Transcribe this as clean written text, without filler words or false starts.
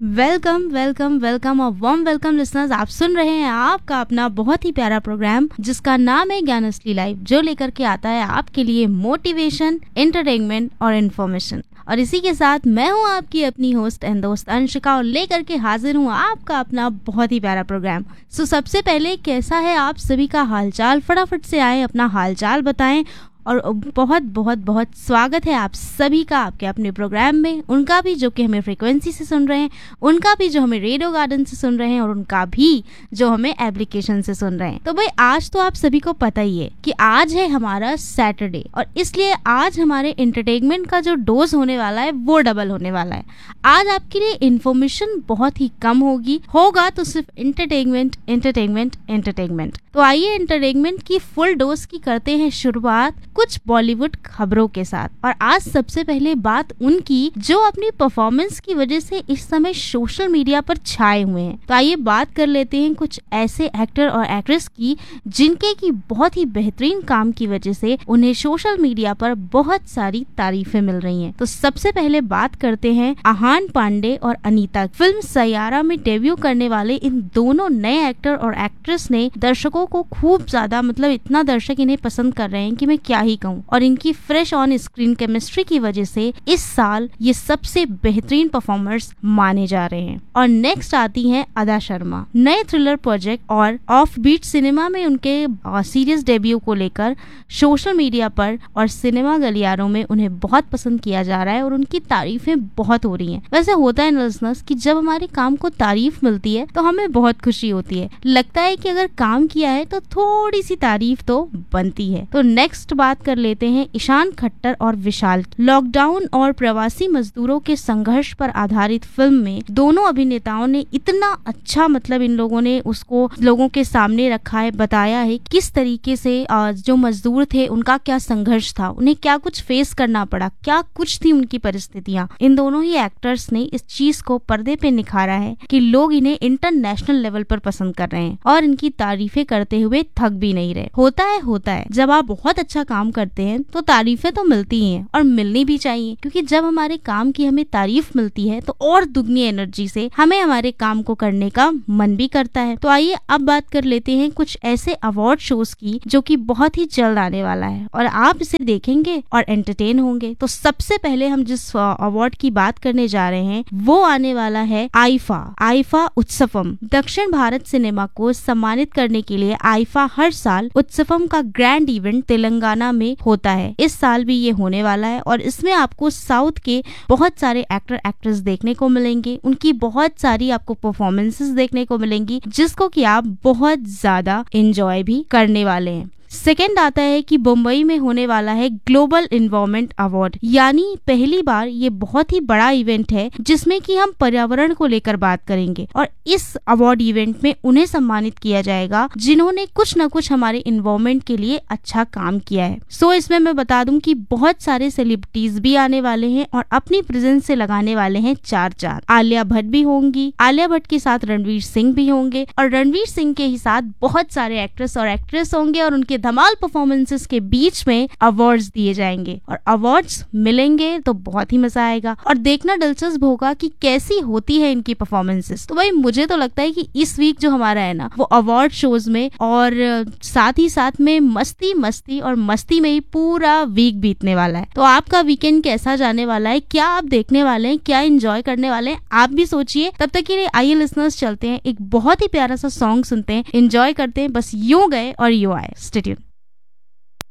Welcome welcome welcome और warm welcome listeners. आप सुन रहे हैं आपका अपना बहुत ही प्यारा प्रोग्राम जिसका नाम है ज्ञान असली लाइफ, जो लेकर के आता है आपके लिए मोटिवेशन, एंटरटेनमेंट और इन्फॉर्मेशन। और इसी के साथ मैं हूं आपकी अपनी होस्ट एंड दोस्त अंशिका और लेकर के हाजिर हूं आपका अपना बहुत ही प्यारा प्रोग्राम। सो सबसे पहले कैसा है आप सभी का हालचाल? फटाफट से आए अपना हालचाल बताएं और बहुत बहुत बहुत स्वागत है आप सभी का आपके अपने प्रोग्राम में, उनका भी जो कि हमें फ्रीक्वेंसी से सुन रहे हैं, उनका भी जो हमें रेडियो गार्डन से सुन रहे हैं और उनका भी जो हमें एप्लीकेशन से सुन रहे हैं। तो भाई आज तो आप सभी को पता ही है कि आज है हमारा सैटरडे और इसलिए आज हमारे एंटरटेनमेंट का जो डोज होने वाला है वो डबल होने वाला है। आज आपके लिए इन्फॉर्मेशन बहुत ही कम होगा तो सिर्फ एंटरटेनमेंट एंटरटेनमेंट एंटरटेनमेंट। तो आइए एंटरटेनमेंट की फुल डोज की करते हैं शुरुआत कुछ बॉलीवुड खबरों के साथ। और आज सबसे पहले बात उनकी जो अपनी परफॉर्मेंस की वजह से इस समय सोशल मीडिया पर छाए हुए हैं। तो आइए बात कर लेते हैं कुछ ऐसे एक्टर और एक्ट्रेस की जिनके की बहुत ही बेहतरीन काम की वजह से उन्हें सोशल मीडिया पर बहुत सारी तारीफें मिल रही हैं। तो सबसे पहले बात करते हैं आहान पांडे और अनीता। फिल्म सैयारा में डेब्यू करने वाले इन दोनों नए एक्टर और एक्ट्रेस ने दर्शकों को खूब ज्यादा इतना दर्शक इन्हें पसंद कर रहे हैं कि मैं क्या ही कहूँ। और इनकी फ्रेश ऑन स्क्रीन केमिस्ट्री की वजह से इस साल ये सबसे बेहतरीन परफॉर्मर्स माने जा रहे हैं। और नेक्स्ट आती हैं अदा शर्मा। नए थ्रिलर प्रोजेक्ट और ऑफ बीट सिनेमा में उनके सीरियस डेब्यू को लेकर सोशल मीडिया पर और सिनेमा गलियारों में उन्हें बहुत पसंद किया जा रहा है और उनकी तारीफें बहुत हो रही हैं। वैसे होता है लिसनर्स कि जब हमारे काम को तारीफ मिलती है तो हमें बहुत खुशी होती है, लगता है कि अगर काम किया है तो थोड़ी सी तारीफ तो बनती है। तो नेक्स्ट बात कर लेते हैं ईशान खट्टर और विशाल। लॉकडाउन और प्रवासी मजदूरों के संघर्ष पर आधारित फिल्म में दोनों अभिनेताओं ने इतना अच्छा इन लोगों ने उसको लोगों के सामने रखा है, बताया है किस तरीके से जो मजदूर थे उनका क्या संघर्ष था, उन्हें क्या कुछ फेस करना पड़ा, क्या कुछ थी उनकी परिस्थितियां। इन दोनों ही एक्टर्स ने इस चीज को पर्दे पे निखारा है कि लोग इन्हें इंटरनेशनल लेवल पर पसंद कर रहे हैं और इनकी तारीफें करते हुए थक भी नहीं रहे। होता है जब आप बहुत अच्छा काम करते हैं तो तारीफें तो मिलती ही हैं और मिलनी भी चाहिए, क्योंकि जब हमारे काम की हमें तारीफ मिलती है तो और दुगनी एनर्जी से हमें हमारे काम को करने का मन भी करता है। तो आइए अब बात कर लेते हैं कुछ ऐसे अवार्ड शोज की जो कि बहुत ही जल्द आने वाला है और आप इसे देखेंगे और एंटरटेन होंगे। तो सबसे पहले हम जिस अवार्ड की बात करने जा रहे हैं वो आने वाला है आईफा उत्सवम। दक्षिण भारत सिनेमा को सम्मानित करने के लिए आईफा हर साल उत्सवम का ग्रैंड इवेंट तेलंगाना में होता है। इस साल भी ये होने वाला है और इसमें आपको साउथ के बहुत सारे एक्टर एक्ट्रेस देखने को मिलेंगे, उनकी बहुत सारी आपको परफॉर्मेंसेस देखने को मिलेंगी जिसको कि आप बहुत ज्यादा एंजॉय भी करने वाले हैं। सेकेंड आता है कि मुंबई में होने वाला है ग्लोबल एनवायरनमेंट अवार्ड, यानी पहली बार ये बहुत ही बड़ा इवेंट है जिसमें कि हम पर्यावरण को लेकर बात करेंगे और इस अवार्ड इवेंट में उन्हें सम्मानित किया जाएगा जिन्होंने कुछ न कुछ हमारे एनवायरनमेंट के लिए अच्छा काम किया है। सो इसमें मैं बता दूं कि बहुत सारे सेलिब्रिटीज भी आने वाले हैं और अपनी प्रेजेंस से लगाने वाले हैं चार चांद। आलिया भट्ट भी होंगी, आलिया भट्ट के साथ रणवीर सिंह भी होंगे और रणवीर सिंह के ही साथ बहुत सारे एक्ट्रेस और एक्ट्रेस होंगे और उनके धमाल परफॉर्मेंसेस के बीच में अवार्ड्स दिए जाएंगे और अवार्ड्स मिलेंगे तो बहुत ही मजा आएगा और देखना दिलचस्प होगा कि कैसी होती है इनकी परफॉर्मेंसेस। तो भाई मुझे तो लगता है कि इस वीक जो हमारा है ना वो अवार्ड शोज में और साथ ही साथ में मस्ती में ही पूरा वीक बीतने वाला है। तो आपका वीकेंड कैसा जाने वाला है, क्या आप देखने वाले हैं, क्या एंजॉय करने वाले हैं, आप भी सोचिए। तब तक के लिए आइए लिसनर्स चलते हैं एक बहुत ही प्यारा सा सॉन्ग सुनते हैं, एंजॉय करते हैं। बस यूं गए और यूं आए। Stay tuned.